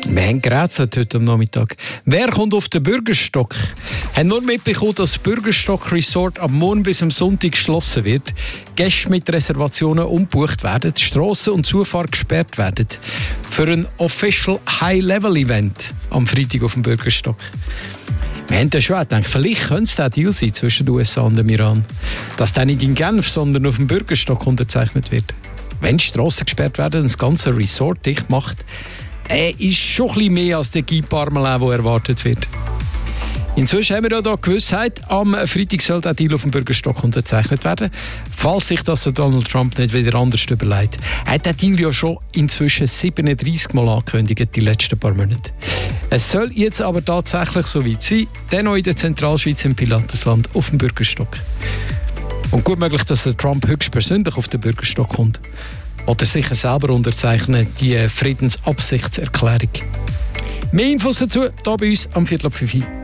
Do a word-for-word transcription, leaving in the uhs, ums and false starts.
Wir haben gerätselt heute am Nachmittag. Wer kommt auf den Bürgerstock? Haben nur mitbekommen, dass das Bürgerstock Resort am Morgen bis am Sonntag geschlossen wird. Gäste mit Reservationen umgebucht werden, Strassen und Zufahrt gesperrt werden. Für ein Official High-Level-Event am Freitag auf dem Bürgerstock. Wir haben ja schon gedacht, vielleicht könnte es der Deal sein zwischen den U S A und dem Iran, dass der nicht in Genf, sondern auf dem Bürgerstock unterzeichnet wird. Wenn die Strassen gesperrt werden und das ganze Resort dicht macht, äh, ist schon ein bisschen mehr als der Guy Parmelin, der erwartet wird. Inzwischen haben wir ja da Gewissheit, am Freitag soll der Deal auf dem Bürgerstock unterzeichnet werden, falls sich das so Donald Trump nicht wieder anders überlegt. Er hat den Deal ja schon inzwischen siebenunddreißig Mal angekündigt, die letzten paar Monate. Es soll jetzt aber tatsächlich so weit sein, dennoch in der Zentralschweiz im Pilatusland auf dem Bürgerstock. Und gut möglich, dass der Trump höchstpersönlich auf den Bürgerstock kommt. Oder sicher selber unterzeichnen, die Friedensabsichtserklärung. Mehr Infos dazu hier bei uns am Viertel ab fünf.